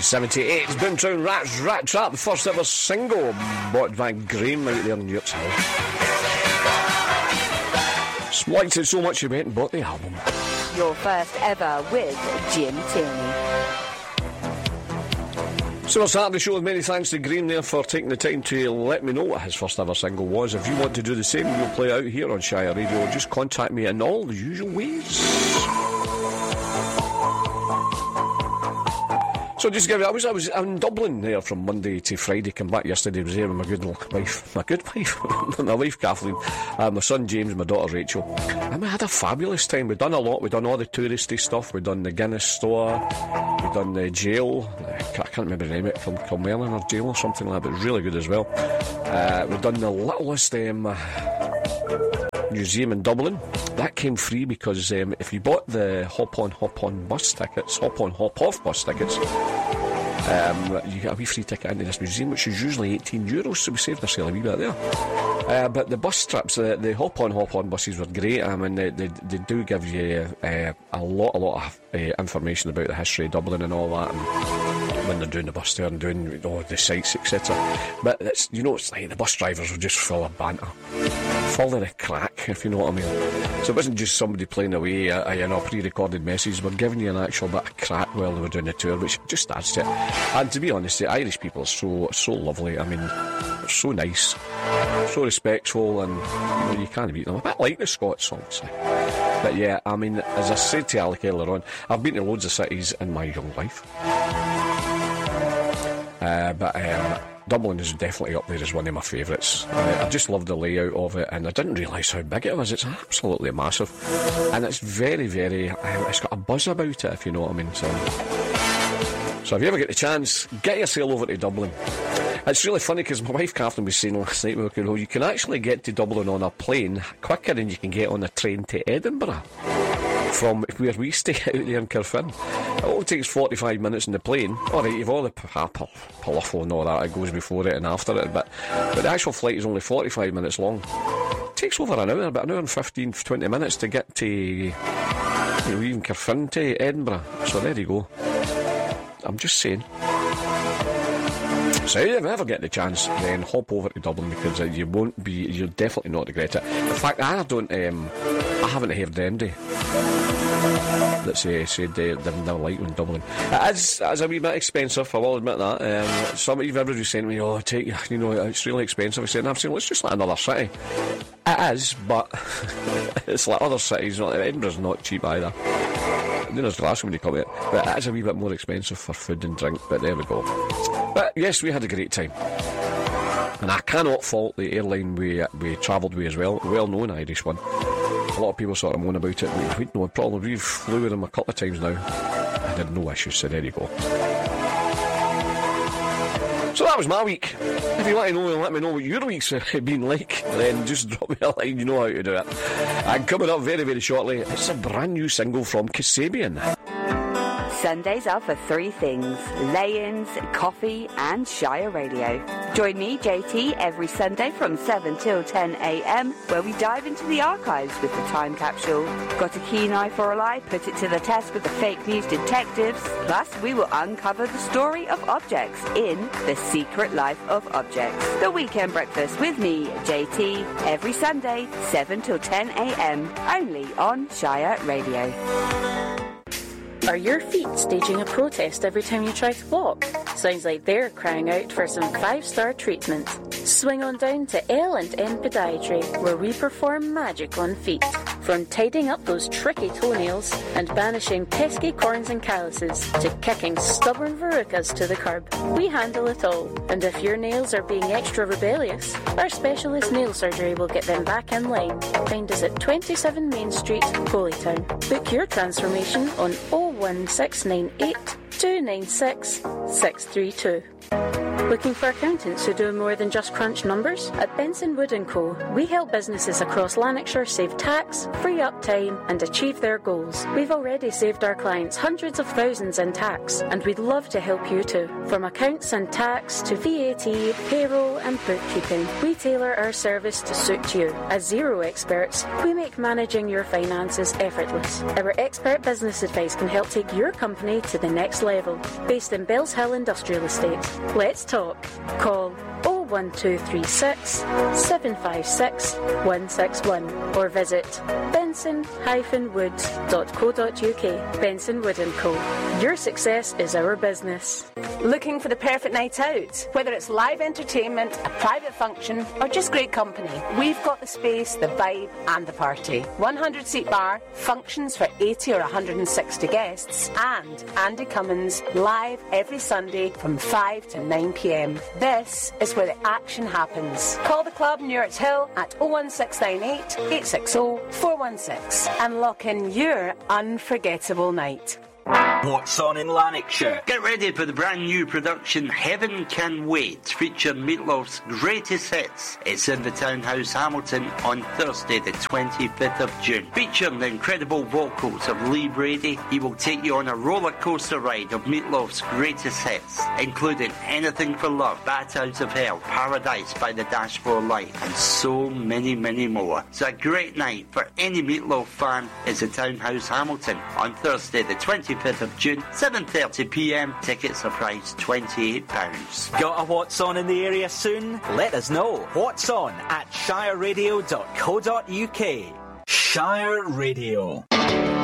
1978, Boomtown Rats Rat Trap, the first ever single bought by Graham out there in York's House. Liked it so much he went and bought the album. Your first ever with Jim Tierney. So, our Saturday show, with many thanks to Graham there for taking the time to let me know what his first ever single was. If you want to do the same, we'll play out here on Shire Radio. Just contact me in all the usual ways. So just give it, I was in Dublin there from Monday to Friday, come back yesterday, was there with my good wife, my wife Kathleen, my son James, my daughter Rachel, and we had a fabulous time. We've done a lot, we've done all the touristy stuff, we've done the Guinness store, we've done the jail, I can't remember the name of it, Kilmerlin or jail or something like that, but really good as well. We've done the littlest museum in Dublin. That came free because if you bought the hop-on, hop-on bus tickets, hop-on, hop-off bus tickets, you get a wee free ticket into this museum, which is usually €18, so we saved ourselves a wee bit there. But the bus trips, the hop-on, hop-on buses were great. I mean, they do give you a lot of information about the history of Dublin and all that, and when they're doing the bus tour and doing the sights, etc. But it's like the bus drivers were just full of banter, full of the crack, if you know what I mean. So it wasn't just somebody playing away a pre-recorded message. We're giving you an actual bit of crack while they were doing the tour, which just adds to it. And to be honest, the Irish people are so lovely. I mean, they're so nice, so respectful, and you can't beat them. A bit like the Scots, obviously. But yeah, I mean, as I said to Alec earlier on, I've been to loads of cities in my young life. But Dublin is definitely up there as one of my favourites. I just love the layout of it, and I didn't realise how big it was. It's absolutely massive, and it's very, very. It's got a buzz about it, if you know what I mean. So if you ever get the chance, get yourself over to Dublin. It's really funny because my wife Catherine was saying last night, you can actually get to Dublin on a plane quicker than you can get on a train to Edinburgh. From where we stay out there in Carfin, it only takes 45 minutes in the plane. Alright, you've all the palaffle and all that goes before it and after it, but the actual flight is only 45 minutes long. It takes over an hour, about an hour and 15-20 minutes to get to even Carfin to Edinburgh. So there you go. I'm just saying. So if you ever get the chance, then hop over to Dublin, because you'll definitely not regret it. In fact, I haven't heard anybody that said they never liked in Dublin. It's a wee bit expensive, I will admit that. Everybody saying to me, it's really expensive. I'm saying, well, it's just like another city. It is, but it's like other cities. Edinburgh's not cheap either. There's Glasgow when you come here, but it is a wee bit more expensive for food and drink, but there we go. But yes, we had a great time, and I cannot fault the airline we travelled with as well, a well-known Irish one. A lot of people sort of moan about it, but we'd no problem. We've flew with them a couple of times now. I had no issues, so there you go. So that was my week. If you want to know, let me know what your week's been like, then just drop me a line, you know how to do it. And coming up very, very shortly, it's a brand new single from Kasabian. Sundays are for three things: lay-ins, coffee and Shire Radio. Join me, JT, every Sunday from 7 till 10 a.m, where we dive into the archives with the Time Capsule. Got a keen eye for a lie? Put it to the test with the fake news detectives. Plus, we will uncover the story of objects in The Secret Life of Objects. The Weekend Breakfast with me, JT, every Sunday, 7 till 10 a.m, only on Shire Radio. Are your feet staging a protest every time you try to walk? Sounds like they're crying out for some 5-star treatment. Swing on down to L&N Podiatry, where we perform magic on feet. From tidying up those tricky toenails and banishing pesky corns and calluses to kicking stubborn verrucas to the curb, we handle it all. And if your nails are being extra rebellious, our specialist nail surgery will get them back in line. Find us at 27 Main Street, Holytown. Book your transformation on 01698 296 632. Looking for accountants who do more than just crunch numbers? At Benson Wood & Co, we help businesses across Lanarkshire save tax, free up time and achieve their goals. We've already saved our clients hundreds of thousands in tax, and we'd love to help you too. From accounts and tax to VAT, payroll and bookkeeping, we tailor our service to suit you. As Xero experts, we make managing your finances effortless. Our expert business advice can help take your company to the next level. Based in Bells Hill Industrial Estate. Let's talk. Call 01236 756 161 or visit benson-woods.co.uk. Benson Wood & Co. Your success is our business. Looking for the perfect night out? Whether it's live entertainment, a private function, or just great company, we've got the space, the vibe, and the party. 100-seat bar, functions for 80 or 160 guests, and Andy Cummins live every Sunday from 5 to 9 p.m. This is where the action happens. Call the club Newart's Hill at 01698 860 416 and lock in your unforgettable night. What's on in Lanarkshire? Get ready for the brand new production Heaven Can Wait, featuring Meatloaf's greatest hits. It's in the Townhouse Hamilton on Thursday the 25th of June. Featuring the incredible vocals of Lee Brady, he will take you on a roller coaster ride of Meatloaf's greatest hits, including Anything for Love, Bat Out of Hell, Paradise by the Dashboard Light, and so many, many more. It's a great night for any Meatloaf fan. It's the Townhouse Hamilton on Thursday the 25th of June, 7:30 p.m. Tickets are priced £28. Got a What's On in the area soon? Let us know. What's On at shireradio.co.uk. Shire Radio.